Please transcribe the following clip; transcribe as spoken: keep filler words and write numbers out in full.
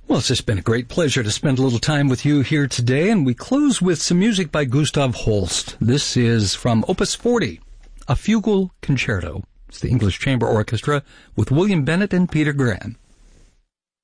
Well, it's just been a great pleasure to spend a little time with you here today, and we close with some music by Gustav Holst. This is from Opus forty, a fugal concerto. It's the English Chamber Orchestra with William Bennett and Peter Graham.